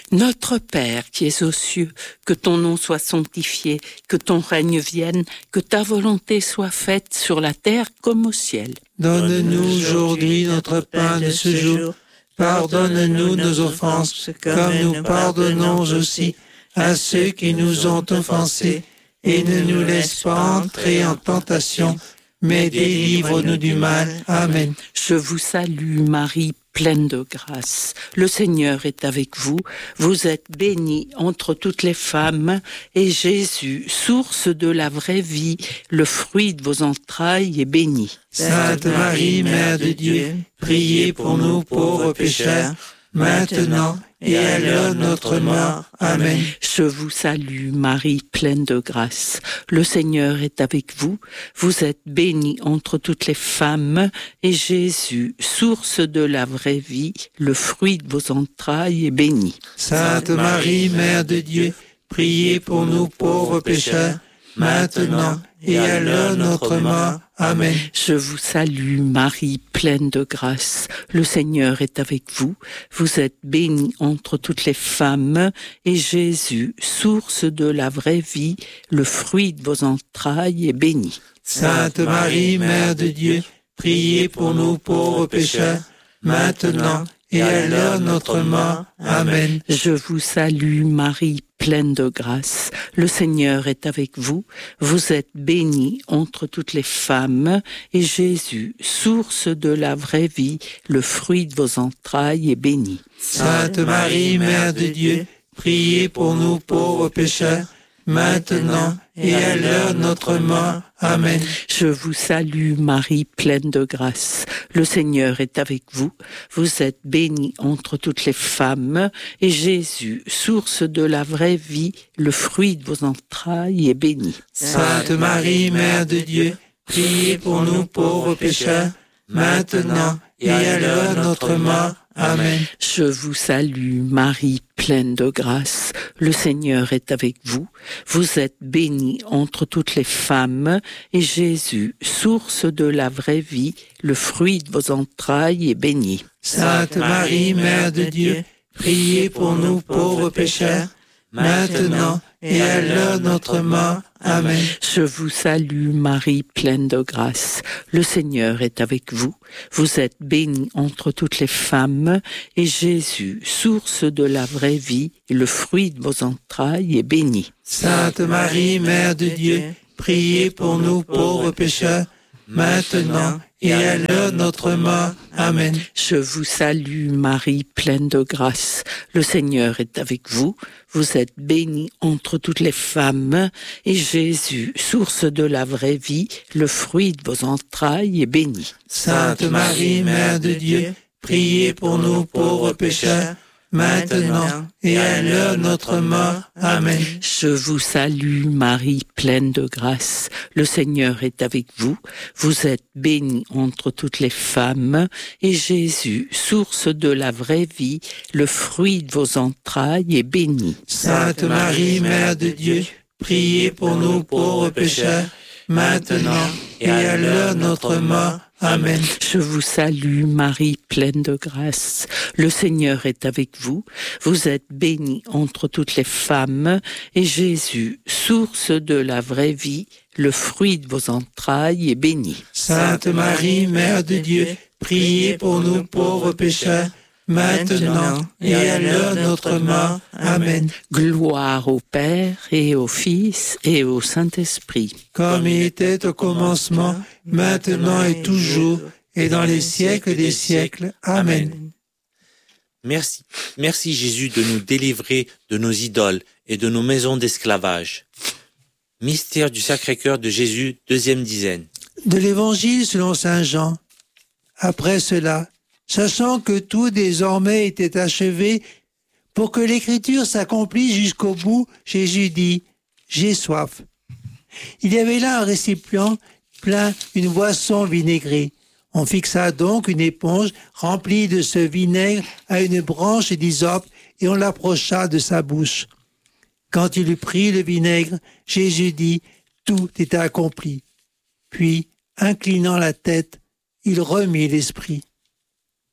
Notre Père qui es aux cieux, que ton nom soit sanctifié, que ton règne vienne, que ta volonté soit faite sur la terre comme au ciel. Donne-nous aujourd'hui notre pain de ce jour. Pardonne-nous nos offenses, comme nous pardonnons aussi à ceux qui nous ont offensés. Et ne nous laisse pas entrer en tentation, mais délivre-nous du mal. Amen. Je vous salue Marie, pleine de grâce. Le Seigneur est avec vous. Vous êtes bénie entre toutes les femmes, et Jésus, source de la vraie vie, le fruit de vos entrailles, est béni. Sainte Marie, Mère de Dieu, priez pour nous pauvres pécheurs, maintenant et à l'heure de notre mort. Amen. Je vous salue Marie, pleine de grâce. Le Seigneur est avec vous. Vous êtes bénie entre toutes les femmes, et Jésus, source de la vraie vie, le fruit de vos entrailles, est béni. Sainte Marie, Mère de Dieu, priez pour nous pauvres pécheurs, maintenant et à l'heure de notre mort. Amen. Je vous salue Marie, pleine de grâce. Le Seigneur est avec vous. Vous êtes bénie entre toutes les femmes, et Jésus, source de la vraie vie, le fruit de vos entrailles, est béni. Sainte Marie, Mère de Dieu, priez pour nous pauvres pécheurs, maintenant et à l'heure de notre mort. Amen. Je vous salue Marie, pleine de grâce. Le Seigneur est avec vous. Vous êtes bénie entre toutes les femmes, et Jésus, source de la vraie vie, le fruit de vos entrailles, est béni. Sainte Marie, Mère de Dieu, priez pour nous pauvres pécheurs, maintenant et à l'heure de notre mort. Amen. Je vous salue Marie, pleine de grâce. Le Seigneur est avec vous. Vous êtes bénie entre toutes les femmes, et Jésus, source de la vraie vie, le fruit de vos entrailles, est béni. Sainte Marie, Mère de Dieu, priez pour nous pauvres pécheurs, maintenant et à l'heure de notre mort. Amen. Je vous salue Marie, pleine de grâce. Le Seigneur est avec vous. Vous êtes bénie entre toutes les femmes, et Jésus, source de la vraie vie, le fruit de vos entrailles, est béni. Sainte Marie, Mère de Dieu, priez pour nous pauvres pécheurs, maintenant et à l'heure de notre mort. Amen. Je vous salue Marie, pleine de grâce. Le Seigneur est avec vous. Vous êtes bénie entre toutes les femmes, et Jésus, source de la vraie vie, le fruit de vos entrailles, est béni. Sainte Marie, Mère de Dieu, priez pour nous pauvres pécheurs, maintenant et à l'heure de notre mort. Amen. Je vous salue Marie, pleine de grâce. Le Seigneur est avec vous. Vous êtes bénie entre toutes les femmes, et Jésus, source de la vraie vie, le fruit de vos entrailles, est béni. Sainte Marie, Mère de Dieu, priez pour nous pauvres pécheurs, maintenant et à l'heure de notre mort. Amen. Je vous salue Marie, pleine de grâce. Le Seigneur est avec vous. Vous êtes bénie entre toutes les femmes, et Jésus, source de la vraie vie, le fruit de vos entrailles, est béni. Sainte Marie, Mère de Dieu, priez pour nous pauvres pécheurs, maintenant et à l'heure de notre mort. Amen. Je vous salue Marie, pleine de grâce. Le Seigneur est avec vous. Vous êtes bénie entre toutes les femmes, et Jésus, source de la vraie vie, le fruit de vos entrailles, est béni. Sainte Marie, Mère de Dieu, priez pour nous pauvres pécheurs, maintenant et à l'heure de notre mort. Amen. Gloire au Père et au Fils et au Saint-Esprit. Comme il était au commencement, maintenant et toujours, et dans les siècles des siècles. Amen. Merci. Merci Jésus de nous délivrer de nos idoles et de nos maisons d'esclavage. Mystère du Sacré-Cœur de Jésus, deuxième dizaine. De l'Évangile selon saint Jean. Après cela, sachant que tout désormais était achevé, pour que l'écriture s'accomplisse jusqu'au bout, Jésus dit « J'ai soif ». Il y avait là un récipient plein une boisson vinaigrée. On fixa donc une éponge remplie de ce vinaigre à une branche d'hysope et on l'approcha de sa bouche. Quand il eut pris le vinaigre, Jésus dit « Tout est accompli ». Puis, inclinant la tête, il remit l'esprit.